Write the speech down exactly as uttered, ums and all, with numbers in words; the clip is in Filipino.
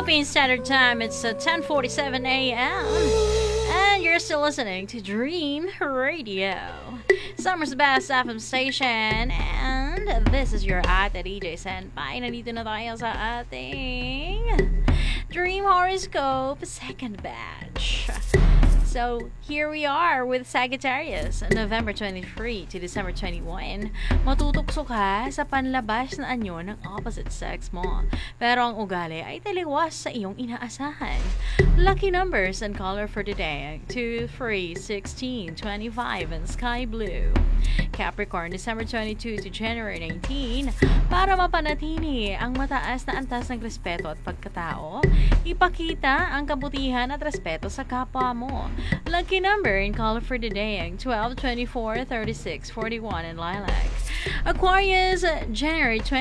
Philippine Standard Time. It's uh, ten forty-seven a.m. And you're still listening to Dream Radio, Summer's best F M station. And this is your ate D J Senpai. Nandito na tayo sa ating Dream Horoscope second batch. So, here we are with Sagittarius, November twenty-third to December twenty-first. Matutukso ka sa panlabas na anyo ng opposite sex mo. Pero ang ugali ay taliwas sa iyong inaasahan. Lucky numbers and color for today, two, three, sixteen, twenty-five, and sky blue. Capricorn, December twenty-second to January nineteenth. Para mapanatili ang mataas na antas ng respeto at pagkatao, ipakita ang kabutihan at respeto sa kapwa mo. Lucky number in color for today, twelve, twenty-four, thirty-six, forty-one, and lilac. Aquarius, January